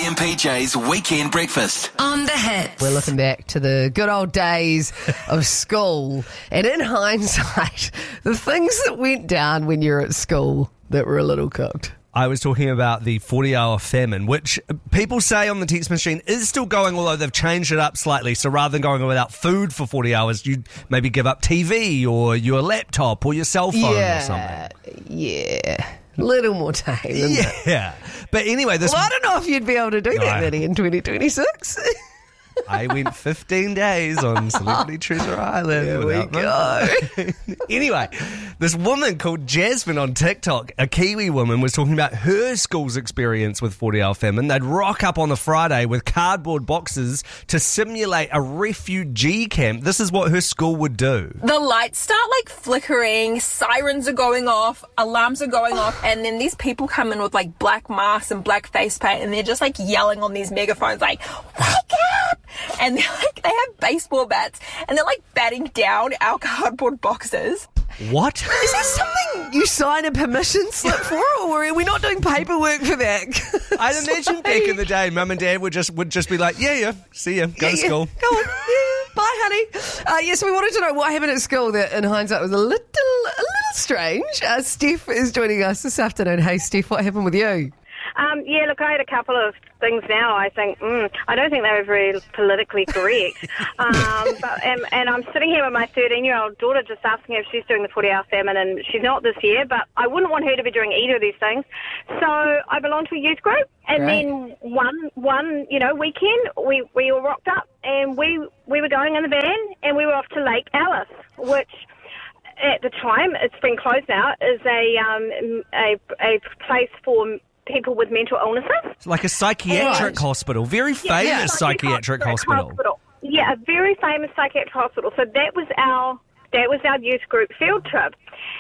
BMPJ's Weekend Breakfast. On the Hits. We're looking back to the good old days of school. And in hindsight, the things that went down when you're at school that were a little cooked. I was talking about the 40-hour famine, which people say on the text machine is still going, although they've changed it up slightly. So rather than going without food for 40 hours, you'd maybe give up TV or your laptop or your cell phone or something. Yeah. Little more time, isn't it? Yeah. But anyway, Well, I don't know if you'd be able to do that, Vinny, in 2026. I went 15 days on Celebrity Treasure Island. There we go. Anyway, this woman called Jasmine on TikTok, a Kiwi woman, was talking about her school's experience with 40-hour famine. They'd rock up on the Friday with cardboard boxes to simulate a refugee camp. This is what her school would do. The lights start like flickering, sirens are going off, alarms are going off, and then these people come in with like black masks and black face paint, and they're just like yelling on these megaphones like, wake up! And they're like, they have baseball bats, and they're like batting down our cardboard boxes. What? Is that something you sign a permission slip for, or are we not doing paperwork for that? I'd imagine back in the day, Mum and Dad would just be like, yeah, see ya, go to school. Go on, bye, honey. Yes, we wanted to know what happened at school that, in hindsight, was a little strange. Steph is joining us this afternoon. Hey, Steph, what happened with you? Yeah, look, I had a couple of things now. I think, I don't think they were very politically correct. And I'm sitting here with my 13-year-old daughter just asking if she's doing the 40-hour famine, and she's not this year, but I wouldn't want her to be doing either of these things. So I belong to a youth group, and then one weekend, we all rocked up, and we were going in the van, and we were off to Lake Alice, which at the time, it's been closed now, is a place for people with mental illnesses. It's like a psychiatric hospital, very famous psychiatric hospital. Yeah, a very famous psychiatric hospital. So that was our youth group field trip,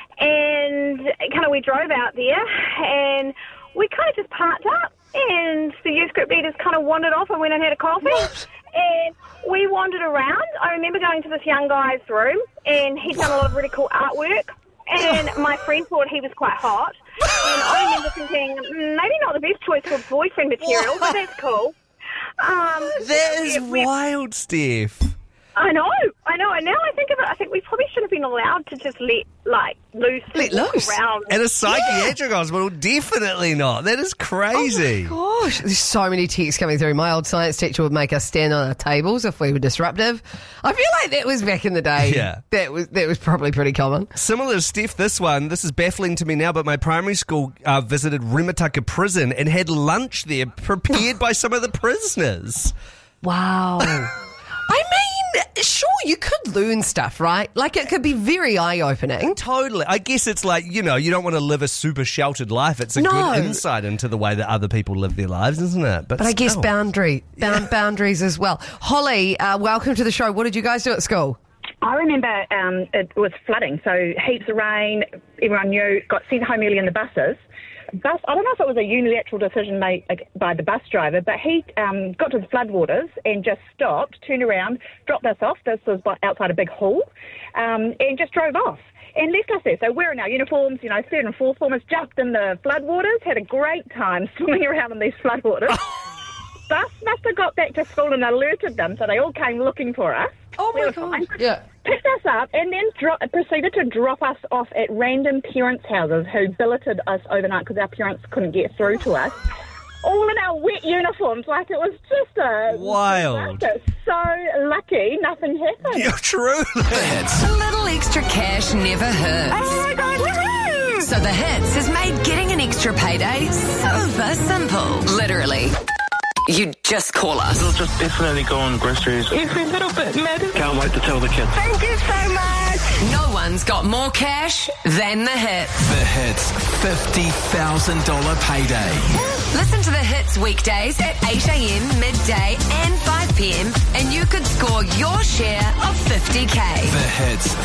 and kind of we drove out there, and we kind of just parked up, and the youth group leaders kind of wandered off and went and had a coffee. And we wandered around. I remember going to this young guy's room, and he'd done a lot of really cool artwork. And my friend thought he was quite hot. And I remember thinking, maybe not the best choice for boyfriend material, but that's cool. That is wild, Steph. I know. And now I think of it, I think we probably should have been allowed to just let loose around. At a psychiatric hospital, definitely not. That is crazy. Oh my gosh, there's so many texts coming through. My old science teacher would make us stand on our tables if we were disruptive. I feel like that was back in the day. Yeah. That was probably pretty common. Similar to Steph, this is baffling to me now, but my primary school visited Rimutaka Prison and had lunch there prepared by some of the prisoners. Wow. I mean, sure, you could learn stuff, right? Like, it could be very eye-opening. Totally. I guess it's like, you don't want to live a super sheltered life. It's a good insight into the way that other people live their lives, isn't it? But I guess boundaries as well. Holly, welcome to the show. What did you guys do at school? I remember it was flooding, so heaps of rain. Everyone got sent home early in the buses. I don't know if it was a unilateral decision made by the bus driver, but he got to the floodwaters and just stopped, turned around, dropped us off. This was outside a big hall, and just drove off and left us there. So we're in our uniforms, third and fourth formers, jumped in the floodwaters, had a great time swimming around in these floodwaters. Bus must have got back to school and alerted them, so they all came looking for us. Oh my God. Yeah. Picked us up and then proceeded to drop us off at random parents' houses who billeted us overnight because our parents couldn't get through to us. All in our wet uniforms, like it was just a wild. Disaster. So lucky, nothing happened. Yeah, true. The Hits. A little extra cash never hurts. Oh my God, woohoo! So The Hits has made getting an extra payday super simple. Literally. You just call us. We'll just definitely go on groceries. Every little bit matters. Can't wait to tell the kids. Thank you so much. No one's got more cash than The Hits. The Hits $50,000 payday. Listen to The Hits weekdays at 8 a.m, midday and 5 p.m. and you could score your share of $50K. The Hits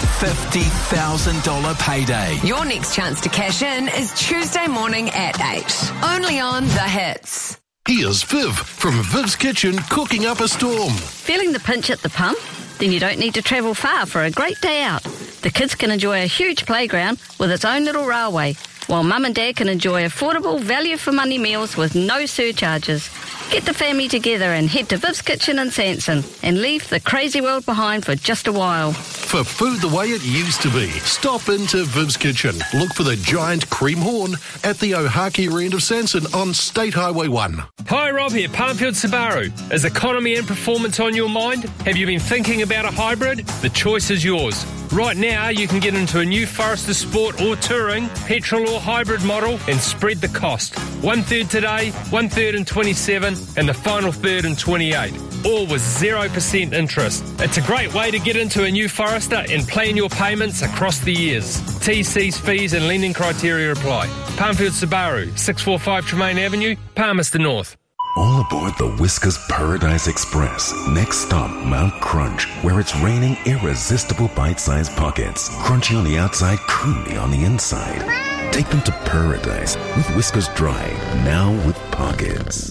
$50,000 payday. Your next chance to cash in is Tuesday morning at 8. Only on The Hits. Here's Viv from Viv's Kitchen cooking up a storm. Feeling the pinch at the pump? Then you don't need to travel far for a great day out. The kids can enjoy a huge playground with its own little railway, while Mum and Dad can enjoy affordable value-for-money meals with no surcharges. Get the family together and head to Viv's Kitchen in Sanson and leave the crazy world behind for just a while. For food the way it used to be, stop into Viv's Kitchen. Look for the giant cream horn at the Ohakiri end of Sanson on State Highway 1. Hi, Rob here, Palmfield Subaru. Is economy and performance on your mind? Have you been thinking about a hybrid? The choice is yours. Right now, you can get into a new Forester Sport or Touring, petrol or hybrid model and spread the cost. 1/3 today, 1/3 in 27 and the final third in 28. All with 0% interest. It's a great way to get into a new Forester and plan your payments across the years. TC's, fees and lending criteria apply. Palmfield Subaru, 645 Tremaine Avenue, Palmerston North. All aboard the Whiskers Paradise Express. Next stop, Mount Crunch, where it's raining irresistible bite-sized pockets. Crunchy on the outside, creamy on the inside. Take them to paradise with Whiskers Dry, now with pockets.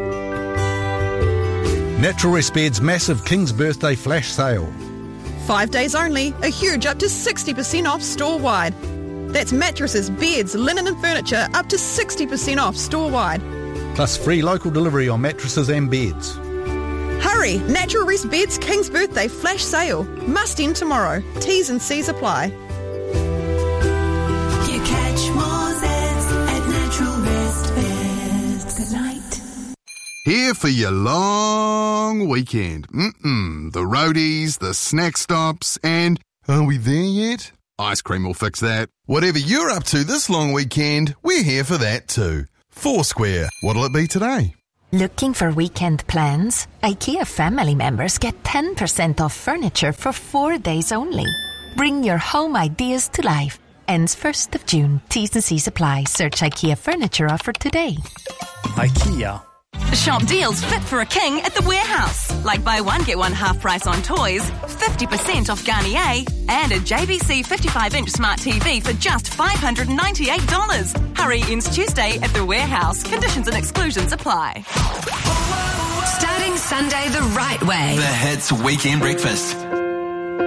Natural Rest Bed's massive King's Birthday flash sale. 5 days only, a huge up to 60% off store-wide. That's mattresses, beds, linen and furniture up to 60% off store-wide. Plus free local delivery on mattresses and beds. Hurry! Natural Rest Bed's King's Birthday flash sale. Must end tomorrow. T's and C's apply. You catch more zest at Natural Rest Beds. Good night. Here for your long weekend. The roadies, the snack stops, and are we there yet? Ice cream will fix that. Whatever you're up to this long weekend, we're here for that too. Foursquare. What'll it be today? Looking for weekend plans? IKEA family members get 10% off furniture for 4 days only. Bring your home ideas to life. Ends 1st of June. T's and C's apply. Search IKEA furniture offer today. IKEA. Shop deals fit for a king at the Warehouse. Like buy one, get one half price on toys, 50% off Garnier, and a JVC 55-inch smart TV for just $598. Hurry, ends Tuesday at the Warehouse. Conditions and exclusions apply. Starting Sunday the right way. The Hits Weekend Breakfast.